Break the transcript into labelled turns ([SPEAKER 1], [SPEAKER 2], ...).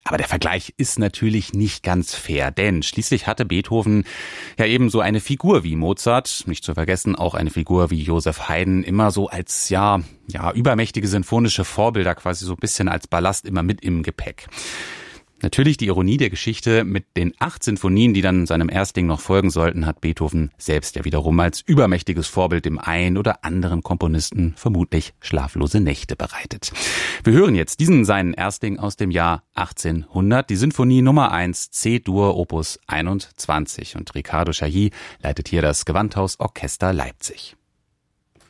[SPEAKER 1] Aber der Vergleich ist natürlich nicht ganz fair, denn schließlich hatte Beethoven ja ebenso eine Figur wie Mozart, nicht zu vergessen auch eine Figur wie Joseph Haydn, immer so als ja übermächtige sinfonische Vorbilder quasi so ein bisschen als Ballast immer mit im Gepäck. Natürlich die Ironie der Geschichte: mit den 8 Sinfonien, die dann seinem Erstling noch folgen sollten, hat Beethoven selbst ja wiederum als übermächtiges Vorbild dem einen oder anderen Komponisten vermutlich schlaflose Nächte bereitet. Wir hören jetzt diesen seinen Erstling aus dem Jahr 1800, die Sinfonie Nummer 1 C-Dur Opus 21, und Riccardo Chailly leitet hier das Gewandhausorchester Leipzig.